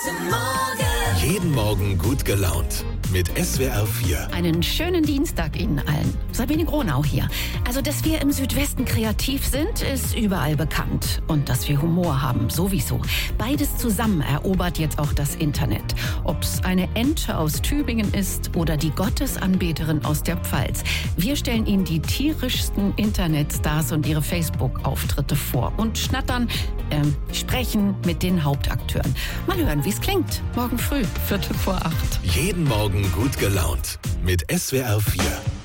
Jeden Morgen gut gelaunt. Mit SWR 4. Einen schönen Dienstag Ihnen allen. Sabine Gronau hier. Also, dass wir im Südwesten kreativ sind, ist überall bekannt. Und dass wir Humor haben, sowieso. Beides zusammen erobert jetzt auch das Internet. Ob's eine Ente aus Tübingen ist oder die Gottesanbeterin aus der Pfalz. Wir stellen Ihnen die tierischsten Internetstars und ihre Facebook-Auftritte vor und sprechen mit den Hauptakteuren. Mal hören, wie's klingt. Morgen früh, 7:45. Jeden Morgen gut gelaunt. Mit SWR 4.